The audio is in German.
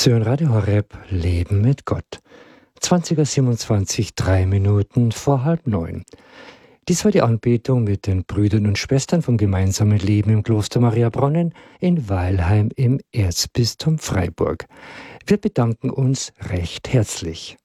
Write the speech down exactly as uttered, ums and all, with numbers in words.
Sie hören Radio Horeb, Leben mit Gott. zwanzig Uhr siebenundzwanzig, drei Minuten vor halb neun. Dies war die Anbetung mit den Brüdern und Schwestern vom gemeinsamen Leben im Kloster Mariabronnen in Weilheim im Erzbistum Freiburg. Wir bedanken uns recht herzlich.